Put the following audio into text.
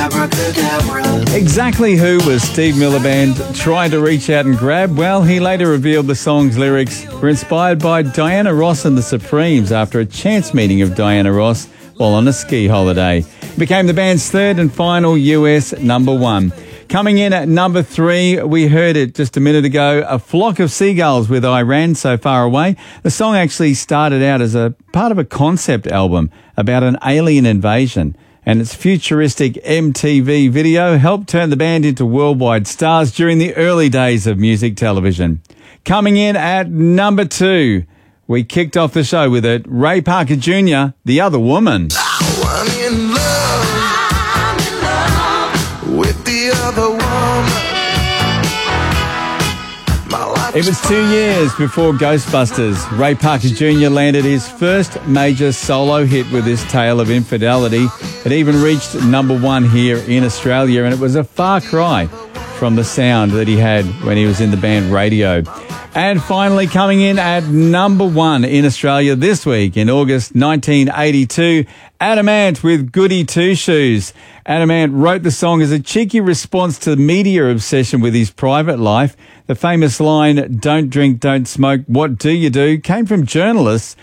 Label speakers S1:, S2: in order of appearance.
S1: abracadabra.
S2: Exactly who was Steve Miller Band trying to reach out and grab? Well, he later revealed the song's lyrics were inspired by Diana Ross and the Supremes after a chance meeting of Diana Ross while on a ski holiday. It became the band's third and final US number one. Coming in at number 3, we heard it just a minute ago, A Flock of Seagulls with Iran So Far Away. The song actually started out as a part of a concept album about an alien invasion, and its futuristic MTV video helped turn the band into worldwide stars during the early days of music television. Coming in at number 2, we kicked off the show with it, Ray Parker Jr., The Other Woman.
S1: I'm in love with the other woman. My life
S2: It was 2 years before Ghostbusters. Ray Parker Jr. landed his first major solo hit with this tale of infidelity. It even reached number 1 here in Australia, and it was a far cry from the sound that he had when he was in the band Radio. And finally coming in at number 1 in Australia this week in August 1982, Adam Ant with Goody Two Shoes. Adam Ant wrote the song as a cheeky response to the media obsession with his private life. The famous line, "Don't drink, don't smoke, what do you do?" came from journalists